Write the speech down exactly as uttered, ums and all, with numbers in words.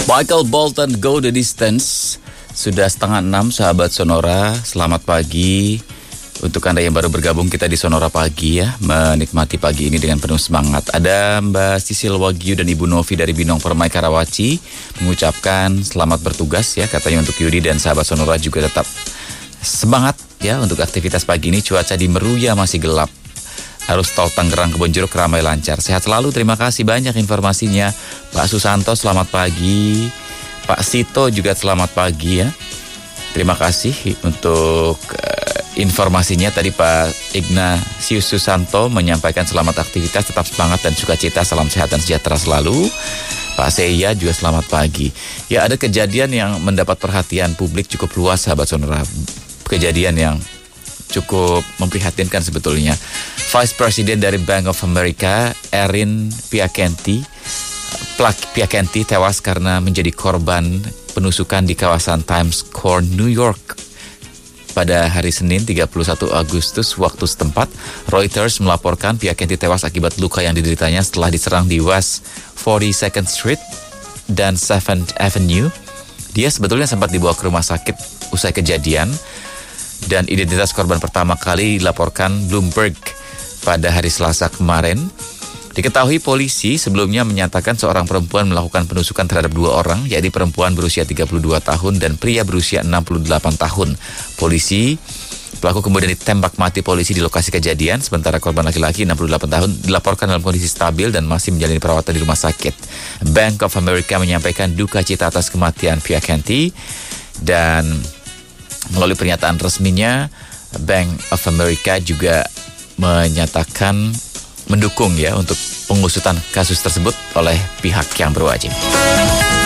Michael Bolton, Go the Distance. Sudah setengah enam, sahabat Sonora. Selamat pagi. Untuk Anda yang baru bergabung, kita di Sonora Pagi ya, menikmati pagi ini dengan penuh semangat. Ada Mbak Sisil Wagyu dan Ibu Novi dari Binong Permai Karawaci mengucapkan selamat bertugas ya, katanya untuk Yudi dan sahabat Sonora juga tetap semangat ya untuk aktivitas pagi ini. Cuaca di Meruya masih gelap. Harus tol Tangerang Kebonjeruk ramai lancar. Sehat selalu, terima kasih banyak informasinya. Pak Susanto selamat pagi. Pak Sito juga selamat pagi ya. Terima kasih untuk uh, informasinya. Tadi Pak Ignatius Susanto menyampaikan selamat aktivitas, tetap semangat dan sukacita, salam sehat dan sejahtera selalu. Pak Seya juga selamat pagi. Ya, ada kejadian yang mendapat perhatian publik cukup luas, sahabat Sonora. Kejadian yang cukup memprihatinkan sebetulnya. Vice President dari Bank of America, Erin Piakenti, Piakenti tewas karena menjadi korban penusukan di kawasan Times Square, New York pada hari Senin tiga puluh satu Agustus waktu setempat. Reuters melaporkan Piakenti tewas akibat luka yang dideritanya setelah diserang di West forty-second Street dan seventh Avenue. Dia sebetulnya sempat dibawa ke rumah sakit usai kejadian dan identitas korban pertama kali dilaporkan Bloomberg pada hari Selasa kemarin. Diketahui polisi sebelumnya menyatakan seorang perempuan melakukan penusukan terhadap dua orang, yaitu perempuan berusia tiga puluh dua tahun dan pria berusia enam puluh delapan tahun. Polisi, pelaku kemudian ditembak mati polisi di lokasi kejadian, sementara korban laki-laki enam puluh delapan tahun dilaporkan dalam kondisi stabil dan masih menjalani perawatan di rumah sakit. Bank of America menyampaikan duka cita atas kematian Piakenti dan melalui pernyataan resminya, Bank of America juga menyatakan mendukung ya untuk pengusutan kasus tersebut oleh pihak yang berwajib.